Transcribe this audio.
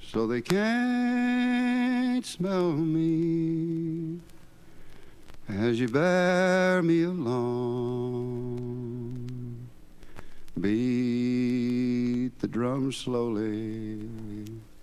so they can't smell me as you bear me along. Beat the drum slowly,